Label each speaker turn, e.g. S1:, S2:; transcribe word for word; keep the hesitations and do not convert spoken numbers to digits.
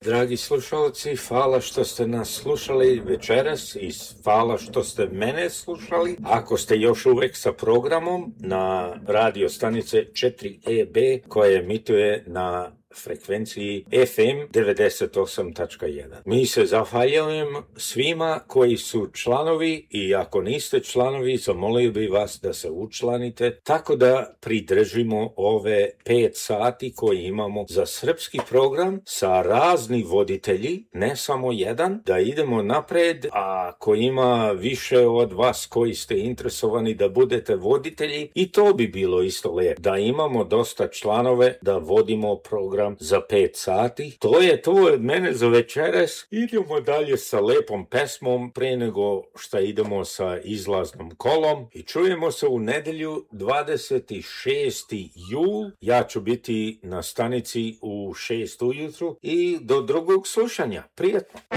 S1: Dragi slušalci, hvala što ste nas slušali večeras i hvala što ste mene slušali. Ako ste još uvek sa programom na radio stanice četiri E B koja emituje na frekvenciji F M devedeset osam tačka jedan. Mi se zahvaljujemo svima koji su članovi i ako niste članovi, zamolio bi vas da se učlanite tako da pridržimo ove pet sati koji imamo za srpski program sa razni voditelji, ne samo jedan, da idemo napred, a ako ima više od vas koji ste interesovani da budete voditelji, i to bi bilo isto lijepo, da imamo dosta članove da vodimo program za pet sati. To je to od mene za večeras. Idemo dalje sa lepom pesmom pre nego što idemo sa izlaznom kolom i čujemo se u nedelju dvadeset šesti jul. Ja ću biti na stanici u šest ujutru i do drugog slušanja. Prijatno!